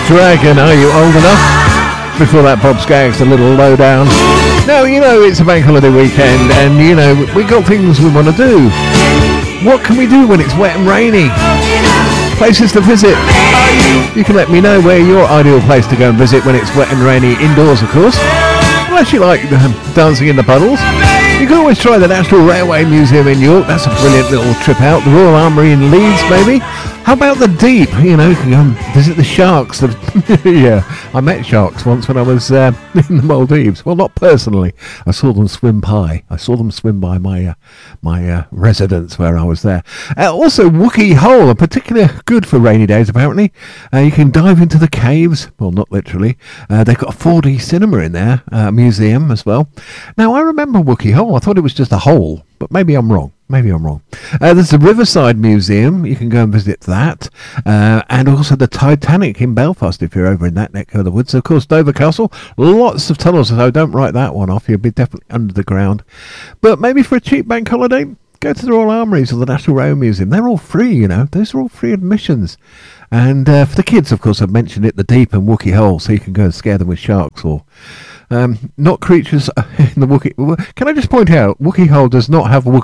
Dragon, Are You Old Enough? Before that, Bob Skaggs, A Little Lowdown. Now, you know, it's a bank holiday weekend, and, you know, we got things we want to do. What can we do when it's wet and rainy? Places to visit. You can let me know where your ideal place to go and visit when it's wet and rainy, indoors, of course. Unless you like dancing in the puddles. You can always try the National Railway Museum in York. That's a brilliant little trip out. The Royal Armoury in Leeds, maybe. How about the Deep? You know, you can go and visit the sharks. Yeah, I met sharks once when I was in the Maldives. Well, not personally. I saw them swim by. I saw them swim by my residence where I was there. Also, Wookey Hole, particularly good for rainy days, apparently. You can dive into the caves. Well, not literally. They've got a 4D cinema in there, museum as well. Now, I remember Wookey Hole. I thought it was just a hole, but maybe I'm wrong. There's the Riverside Museum. You can go and visit that. And also the Titanic in Belfast if you're over in that neck of the woods. Of course, Dover Castle. Lots of tunnels, so don't write that one off. You'll be definitely under the ground. But maybe for a cheap bank holiday, go to the Royal Armouries or the National Rail Museum. They're all free, you know. Those are all free admissions. And for the kids, of course, I've mentioned it, the Deep and Wookey Hole, so you can go and scare them with sharks or... not creatures in the Wookey... Can I just point out, Wookey Hole does not have Wookey